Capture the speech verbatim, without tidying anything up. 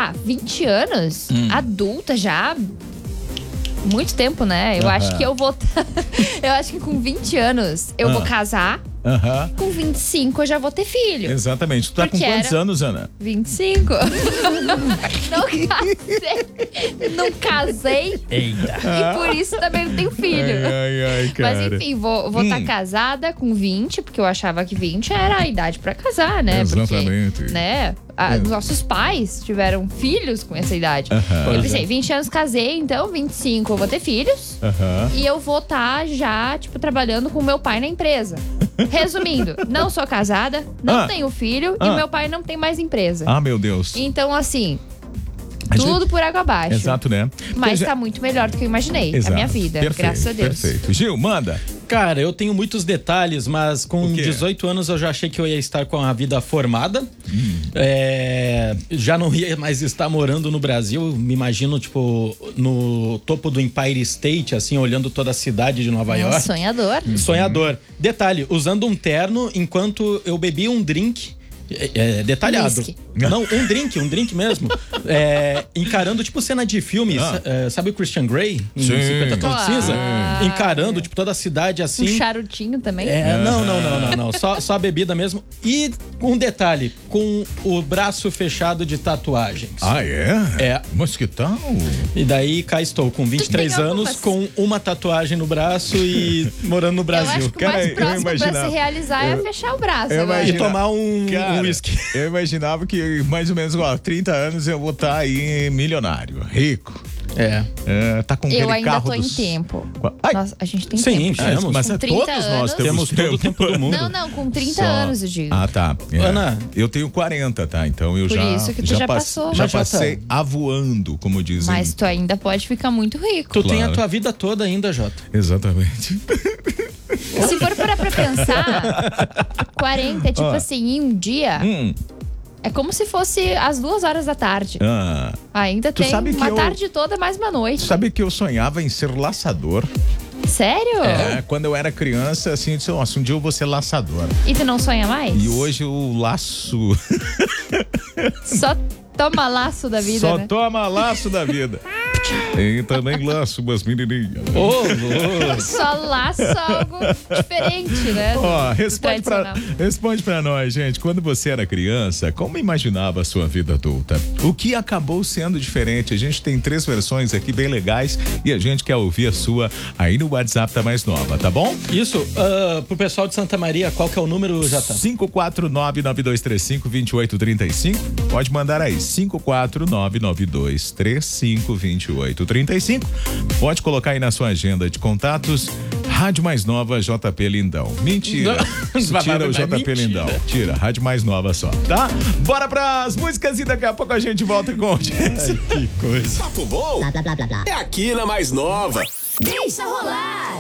Ah, vinte anos? Hum. Adulta já. Muito tempo, né? Eu Aham. acho que eu vou. Eu acho que com vinte anos eu Ah. vou casar. Aham. Com vinte e cinco eu já vou ter filho. Exatamente. Tu tá Porque com quantos era- anos, Ana? vinte e cinco. Não casei. Não casei. Eita. E por isso também não tenho filho. Ai, ai, ai, cara. Mas enfim, vou estar Hum. casada com vinte, porque eu achava que vinte era a idade pra casar, né? Exatamente. Porque, né? a- É. Nossos pais tiveram filhos com essa idade. Aham. Eu pensei, vinte anos casei, então vinte e cinco eu vou ter filhos. Aham. E eu vou estar já, tipo, trabalhando com meu pai na empresa. Resumindo, não sou casada, não Ah. tenho filho Ah. e meu pai não tem mais empresa. Ah, meu Deus. Então, assim, A gente- tudo por água abaixo. Exato, né? Mas Porque tá muito melhor do que eu imaginei. Exato. A minha vida, Perfeito, graças a Deus. Perfeito. Gil, manda. Cara, eu tenho muitos detalhes, mas com O quê? dezoito anos eu já achei que eu ia estar com a vida formada. Hum. É, já não ia mais estar morando no Brasil. Me imagino, tipo, no topo do Empire State, assim, olhando toda a cidade de Nova É um York. sonhador. Sonhador. Detalhe, usando um terno enquanto eu bebi um drink. É, é, detalhado. Whisky. Não, um drink, um drink mesmo. É, encarando, tipo, cena de filme. Ah. É, sabe o Christian Grey? Em Sim. cinquenta Tons de Cinza? Claro. Encarando, tipo, toda a cidade assim. Um charutinho também. É, não, não, não, não, não. Só, só a bebida mesmo. E um detalhe, com o braço fechado de tatuagens. Ah, é? É. Mas que tal? E daí cá estou, com vinte e três tem anos, algumas- com uma tatuagem no braço e morando no Eu Brasil. acho que o Cara, mais eu próximo pra imaginava- se realizar é fechar o braço. eu agora. E imagino- tomar um Cara, um whisky. eu imaginava que mais ou menos, ó, trinta anos eu vou estar aí milionário, rico. É. É, tá com aquele Eu ainda carro tô em dos... tempo. Qua- Ai. Nossa, a gente tem Sim, tempo. Ah, temos. mas Com é trinta todos nós anos. temos, Temos todo o tempo do mundo. Não, não, com trinta Só- anos, eu digo. Ah, tá. É. Ana. Eu tenho quarenta, tá? Então eu Por já isso que tu já, já passe- passou. já Mas já passei tá. avoando, como dizem. Mas tu ainda pode ficar muito rico. Tu tem a Claro. tua vida toda ainda, Jota. Exatamente. Se for parar pra pensar, quarenta é tipo Ah. assim, em um dia, Hum, é como se fosse às duas horas da tarde. ah, Ainda Tu tem sabe que uma eu- tarde toda mais uma noite. sabe que eu sonhava em ser laçador? Sério? É, quando eu era criança, assim, eu disse, nossa, um dia eu vou ser laçador. E tu não sonha mais? E hoje eu laço. Só toma laço da vida, Só né? toma laço da vida. E também laço umas menininhas. Ô, louco. Só laço algo diferente, né? do- Ó, do responde pra, tradicional. responde pra nós, gente. Quando você era criança, como imaginava a sua vida adulta? O que acabou sendo diferente? A gente tem três versões aqui bem legais e a gente quer ouvir a sua aí no WhatsApp da Mais Nova, tá bom? Isso, ah, pro pessoal de Santa Maria, qual que é o número, Jota? cinco quatro nove, nove dois três cinco, dois oito três cinco. Pode mandar aí, cinco quatro nove, nove dois três cinco, dois oito três cinco. Pode colocar aí na sua agenda de contatos, Rádio Mais Nova, J P Lindão. Mentira. Não. Isso tira o Mas J P mentira. Lindão. Tira, Rádio Mais Nova só, tá? Bora pras músicas e daqui a pouco a gente volta com audiência. Que coisa. Papo bom é aqui na Mais Nova. Deixa rolar.